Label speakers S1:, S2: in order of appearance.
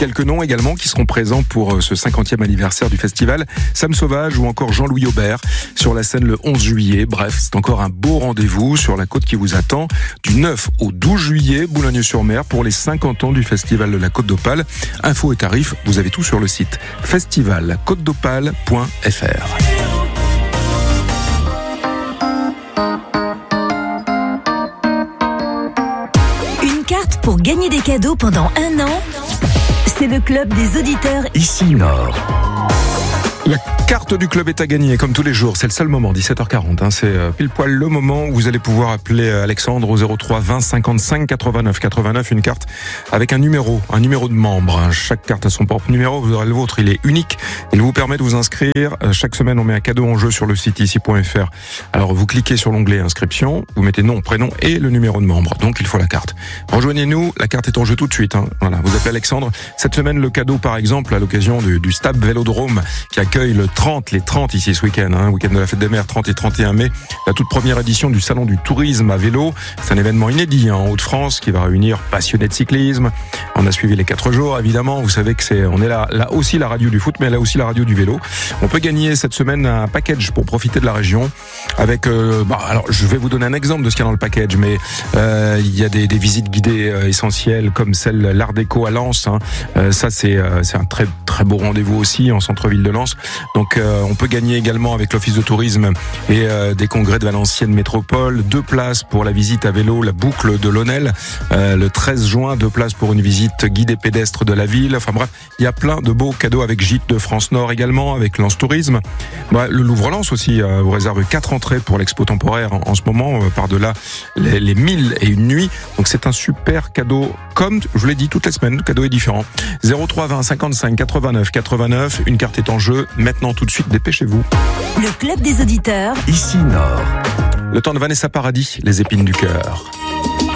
S1: Quelques noms également qui seront présents pour ce 50e anniversaire du festival. Sam Sauvage ou encore Jean-Louis Aubert sur la scène le 11 juillet. Bref, c'est encore un beau rendez-vous sur la côte qui vous attend du 9 au 12 juillet, Boulogne-sur-Mer pour les 50 ans du festival de la Côte d'Opale. Infos et tarifs, vous avez tout sur le site festivalcôtedopale.fr.
S2: Une carte pour gagner des cadeaux pendant 1 an, c'est le club des auditeurs
S3: Ici Nord.
S1: La carte du club est à gagner, comme tous les jours. C'est le seul moment, 17h40. C'est pile poil le moment où vous allez pouvoir appeler Alexandre au 03 20 55 89 89. Une carte avec un numéro de membre. Chaque carte a son propre numéro. Vous aurez le vôtre. Il est unique. Il vous permet de vous inscrire. Chaque semaine, on met un cadeau en jeu sur le site ici.fr. Alors, vous cliquez sur l'onglet inscription. Vous mettez nom, prénom et le numéro de membre. Donc, il faut la carte. Rejoignez-nous. La carte est en jeu tout de suite. Voilà. Vous appelez Alexandre. Cette semaine, le cadeau, par exemple, à l'occasion du Stab Vélodrome qui accueille les 30 ici ce week-end, week-end de la fête des mers, 30 et 31 mai, la toute première édition du salon du tourisme à vélo. C'est un événement inédit en Hauts-de-France qui va réunir passionnés de cyclisme. On a suivi les 4 jours, évidemment. Vous savez que on est là aussi la radio du foot, mais là aussi la radio du vélo. On peut gagner cette semaine un package pour profiter de la région avec, alors je vais vous donner un exemple de ce qu'il y a dans le package, mais il y a des visites guidées essentielles comme celle l'Art Déco à Lens. Ça c'est un très très beau rendez-vous aussi en centre-ville de Lens. Donc on peut gagner également avec l'Office de tourisme et des congrès de Valenciennes Métropole 2 places pour la visite à vélo, la boucle de l'Aunel le 13 juin, 2 places pour une visite guidée pédestre de la ville. Enfin bref, il y a plein de beaux cadeaux avec Gîtes de France Nord également, avec Lens Tourisme. Le Louvre-Lens aussi vous réserve 4 entrées pour l'expo temporaire en ce moment, par-delà les 1001 nuits. Donc c'est un super cadeau, comme je vous l'ai dit toutes les semaines, le cadeau est différent. 03 20 55 89 89, une carte est en jeu. Maintenant, tout de suite, dépêchez-vous.
S2: Le club des auditeurs
S3: Ici Nord.
S1: Le temps de Vanessa Paradis, les épines du cœur.